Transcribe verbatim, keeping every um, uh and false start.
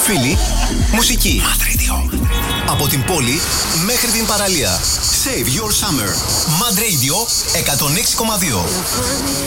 Φίλοι, μουσική. Mad Radio. Από την πόλη μέχρι την παραλία. Save your summer. Mad Radio εκατόν έξι κόμμα δύο.